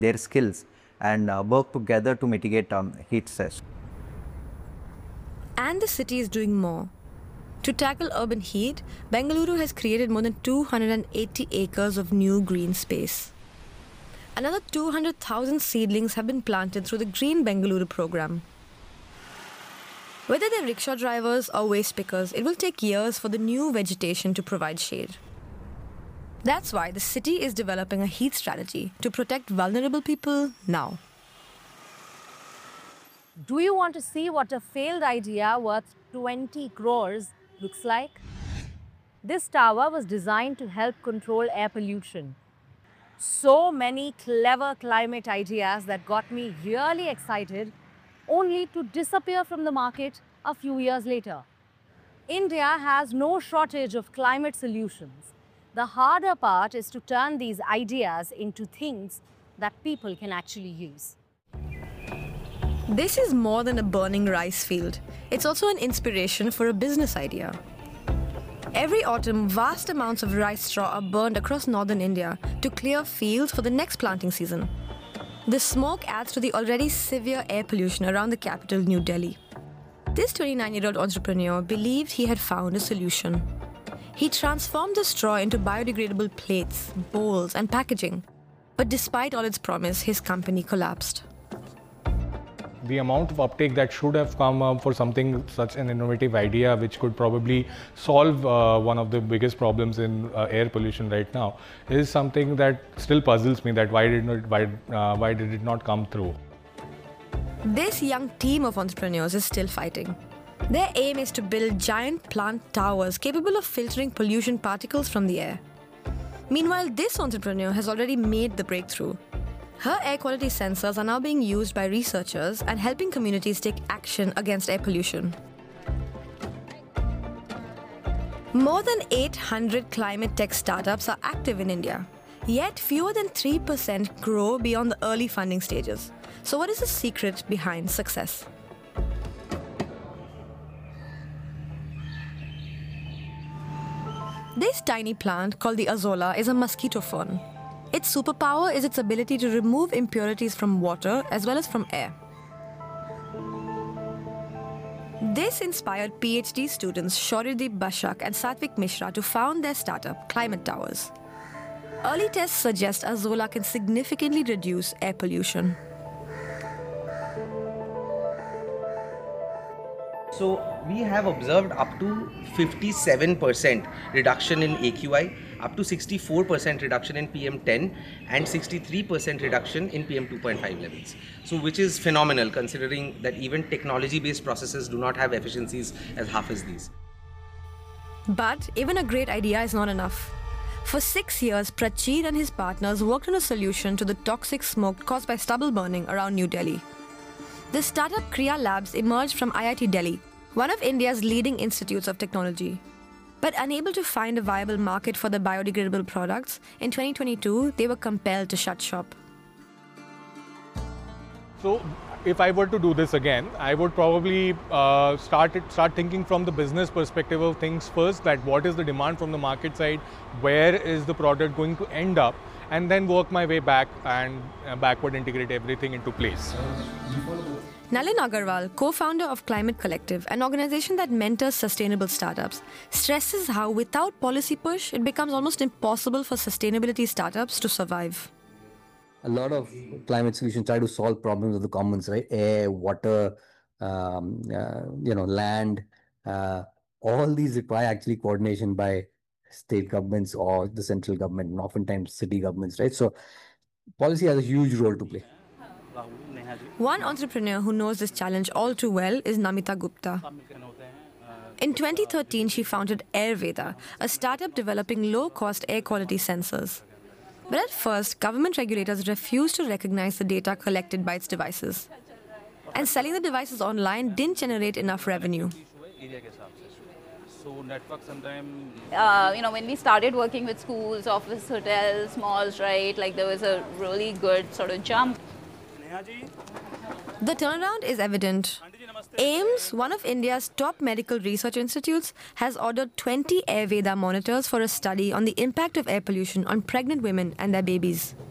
their skills and work together to mitigate heat stress. And the city is doing more. To tackle urban heat, Bengaluru has created more than 280 acres of new green space. Another 200,000 seedlings have been planted through the Green Bengaluru program. Whether they're rickshaw drivers or waste pickers, it will take years for the new vegetation to provide shade. That's why the city is developing a heat strategy to protect vulnerable people now. Do you want to see what a failed idea worth 20 crores looks like? This tower was designed to help control air pollution. So many clever climate ideas that got me really excited, only to disappear from the market a few years later. India has no shortage of climate solutions. The harder part is to turn these ideas into things that people can actually use. This is more than a burning rice field. It's also an inspiration for a business idea. Every autumn, vast amounts of rice straw are burned across northern India to clear fields for the next planting season. The smoke adds to the already severe air pollution around the capital, New Delhi. This 29-year-old entrepreneur believed he had found a solution. He transformed the straw into biodegradable plates, bowls, and packaging. But despite all its promise, his company collapsed. The amount of uptake that should have come up for something such an innovative idea, which could probably solve one of the biggest problems in air pollution right now, is something that still puzzles me. That why did it not come through? This young team of entrepreneurs is still fighting. Their aim is to build giant plant towers capable of filtering pollution particles from the air. Meanwhile, this entrepreneur has already made the breakthrough. Her air quality sensors are now being used by researchers and helping communities take action against air pollution. More than 800 climate tech startups are active in India, yet fewer than 3% grow beyond the early funding stages. So what is the secret behind success? This tiny plant called the azolla is a mosquito fern. Its superpower is its ability to remove impurities from water as well as from air. This inspired PhD students Shauryadeep Bashak and Satvik Mishra to found their startup, Climate Towers. Early tests suggest azolla can significantly reduce air pollution. So we have observed up to 57% reduction in AQI, up to 64% reduction in PM10 and 63% reduction in PM2.5 levels. So which is phenomenal considering that even technology-based processes do not have efficiencies as half as these. But even a great idea is not enough. For 6 years, Prachir and his partners worked on a solution to the toxic smoke caused by stubble burning around New Delhi. The startup Kriya Labs emerged from IIT Delhi, one of India's leading institutes of technology. But unable to find a viable market for the biodegradable products, in 2022, they were compelled to shut shop. So, if I were to do this again, I would probably start thinking from the business perspective of things first, that what is the demand from the market side, where is the product going to end up, and then work my way back and backward integrate everything into place. Nalin Agarwal, co-founder of Climate Collective, an organization that mentors sustainable startups, stresses how without policy push, it becomes almost impossible for sustainability startups to survive. A lot of climate solutions try to solve problems of the commons, right? Air, water, land. All these require actually coordination by state governments or the central government, and oftentimes city governments, right? So policy has a huge role to play. One entrepreneur who knows this challenge all too well is Namita Gupta. In 2013, she founded Ayurveda, a startup developing low-cost air quality sensors. But at first, government regulators refused to recognize the data collected by its devices. And selling the devices online didn't generate enough revenue. When we started working with schools, office, hotels, malls, right, like there was a really good sort of jump. The turnaround is evident. AIIMS, one of India's top medical research institutes, has ordered 20 Ayurveda monitors for a study on the impact of air pollution on pregnant women and their babies.